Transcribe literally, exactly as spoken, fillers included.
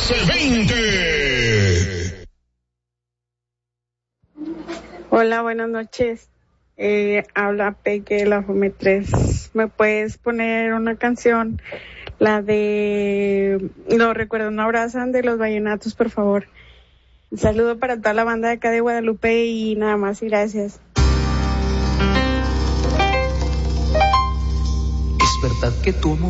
doce veinte. Hola, buenas noches. Eh, habla Peque de la Fome tres. ¿Me puedes poner una canción? La de No recuerdo, no abrazan, de Los Vallenatos, por favor. Un saludo para toda la banda de acá de Guadalupe y nada más y gracias. Es verdad que tu amor